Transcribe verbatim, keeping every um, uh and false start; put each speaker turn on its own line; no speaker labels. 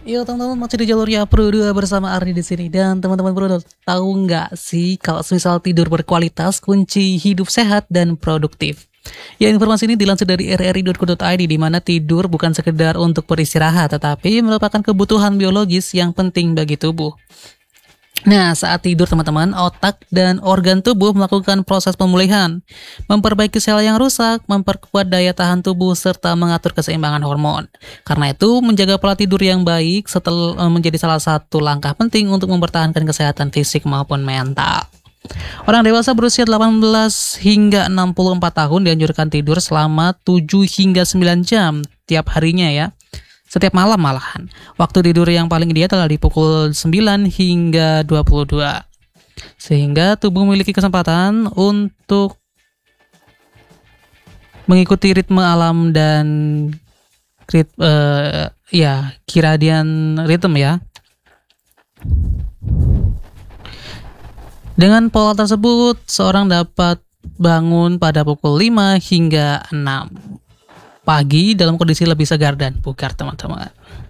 Yo teman-teman, masih di jalur ya Pro dua bersama Ardi di sini. Dan teman-teman Pro, tahu nggak sih kalau misal tidur berkualitas kunci hidup sehat dan produktif? Ya, informasi ini dilansir dari r r i titik co titik i d, di mana tidur bukan sekedar untuk beristirahat, tetapi merupakan kebutuhan biologis yang penting bagi tubuh. Nah, saat tidur teman-teman, otak dan organ tubuh melakukan proses pemulihan, memperbaiki sel yang rusak, memperkuat daya tahan tubuh, serta mengatur keseimbangan hormon. Karena itu, menjaga pola tidur yang baik setelah menjadi salah satu langkah penting untuk mempertahankan kesehatan fisik maupun mental. Orang dewasa berusia delapan belas hingga enam puluh empat tahun dianjurkan tidur selama tujuh hingga sembilan jam tiap harinya ya. Setiap malam malahan. Waktu tidur yang paling ideal adalah di pukul sembilan hingga dua puluh dua. Sehingga tubuh memiliki kesempatan untuk mengikuti ritme alam dan rit, uh, ya, circadian rhythm ya. Dengan pola tersebut, seorang dapat bangun pada pukul lima hingga enam pagi dalam kondisi lebih segar dan bugar, teman-teman.